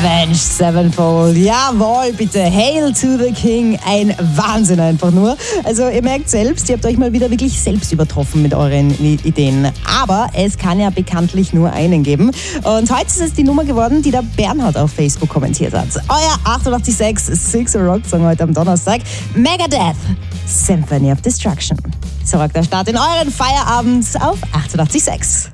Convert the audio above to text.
Avenged Sevenfold. Jawohl, bitte. Hail to the King. Ein Wahnsinn einfach nur. Also ihr merkt selbst, ihr habt euch mal wieder wirklich selbst übertroffen mit euren Ideen. Aber es kann ja bekanntlich nur einen geben. Und heute ist es die Nummer geworden, die der Bernhard auf Facebook kommentiert hat. Euer 886 Six Rock Song heute am Donnerstag. Megadeth, Symphony of Destruction. So rockt der Start in euren Feierabend auf 886.